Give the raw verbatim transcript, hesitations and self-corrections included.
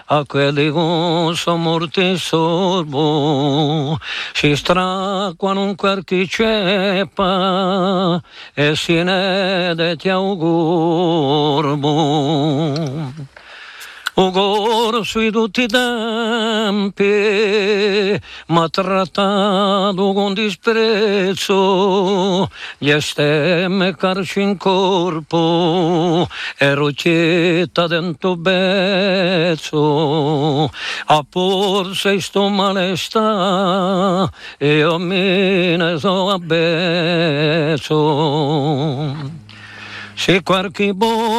a quelli che sono morti sorbo, si stracquano un qualche ceppa e si ne deti augurbo. Ugor sui tutti i tempi m'ha trattato con disprezzo, gli stemme carci in corpo e rocchietta dentro bezzo, a porse sto malestà e a me ne so abbezzo. Se qualche